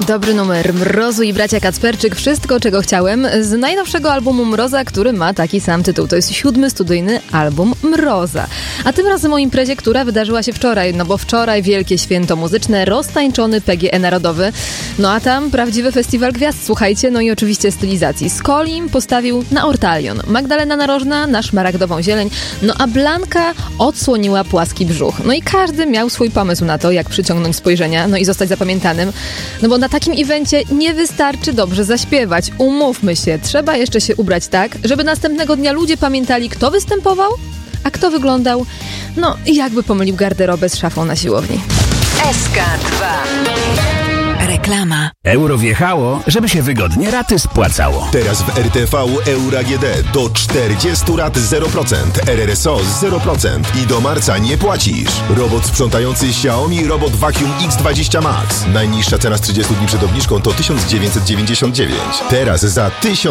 Dobry numer Mrozu i bracia Kacperczyk. Wszystko, czego chciałem, z najnowszego albumu Mroza, który ma taki sam tytuł. To jest 7. studyjny album Mroza. A tym razem o imprezie, która wydarzyła się wczoraj, no bo wczoraj wielkie święto muzyczne, roztańczony PGE Narodowy. No a tam prawdziwy festiwal gwiazd, słuchajcie, no i oczywiście stylizacji. Skolim postawił na Ortalion, Magdalena Narożna na szmaragdową zieleń, no a Blanka odsłoniła płaski brzuch. No i każdy miał swój pomysł na to, jak przyciągnąć spojrzenia, no i zostać zapamiętanym. No bo na takim evencie nie wystarczy dobrze zaśpiewać. Umówmy się, trzeba jeszcze się ubrać tak, żeby następnego dnia ludzie pamiętali, kto występował, a kto wyglądał, no jakby pomylił garderobę z szafą na siłowni. SK2. Reklama. Euro wjechało, żeby się wygodnie raty spłacało. Teraz w RTV Euro AGD do 40 rat 0%, RRSO 0% i do marca nie płacisz. Robot sprzątający Xiaomi Robot Vacuum X20 Max. Najniższa cena z 30 dni przed obniżką to 1999. Teraz za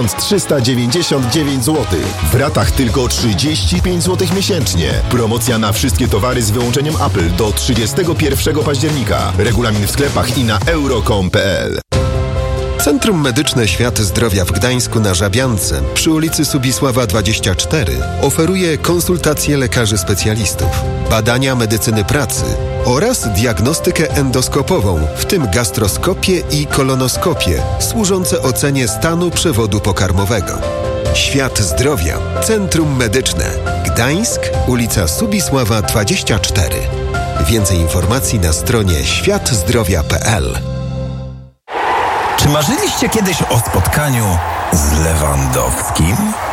1399 zł. W ratach tylko 35 zł miesięcznie. Promocja na wszystkie towary z wyłączeniem Apple do 31 października. Regulamin w sklepach i na euro.com.pl. Centrum Medyczne Świat Zdrowia w Gdańsku na Żabiance przy ulicy Subisława 24 oferuje konsultacje lekarzy specjalistów, badania medycyny pracy oraz diagnostykę endoskopową, w tym gastroskopię i kolonoskopię, służące ocenie stanu przewodu pokarmowego. Świat Zdrowia. Centrum Medyczne. Gdańsk, ulica Subisława 24. Więcej informacji na stronie światzdrowia.pl. Czy marzyliście kiedyś o spotkaniu z Lewandowskim?